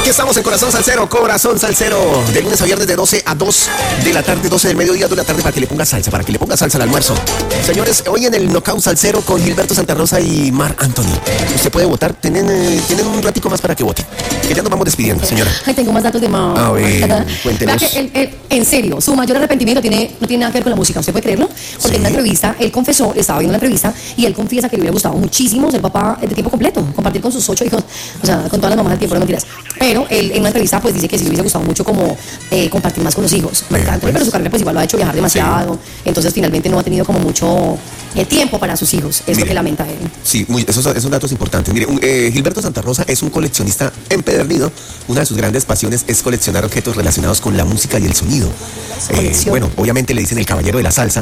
Aquí estamos en Corazón Salsero, de lunes a viernes de 12 a 2 de la tarde, 12 del mediodía, 2 de la tarde, para que le ponga salsa al almuerzo. Señores, hoy en el Knockout Salsero con Gilberto Santa Rosa y Marc Anthony. Usted puede votar, tienen un ratico más para que voten. Que ya nos vamos despidiendo, señora. Ay, tengo más datos de Marc. A ver, cuéntenos. En serio, su mayor arrepentimiento no tiene nada que ver con la música, ¿usted puede creerlo? Porque Sí. en una entrevista, él confesó, estaba viendo la entrevista, y él confiesa que le hubiera gustado muchísimo ser papá de tiempo completo, compartir con sus 8 hijos, o sea, con todas las mamás al tiempo, no mentiras. Pero él en una entrevista pues dice que sí le hubiese gustado mucho como compartir más con los hijos, Marc Anthony, pero su carrera pues igual lo ha hecho viajar demasiado, entonces finalmente no ha tenido como mucho tiempo para sus hijos, es lo que lamenta él. Sí, esos son datos importantes. Mire, Gilberto Santa Rosa es un coleccionista empedernido. Una de sus grandes pasiones es coleccionar objetos relacionados con la música y el sonido. Bueno, obviamente le dicen el caballero de la salsa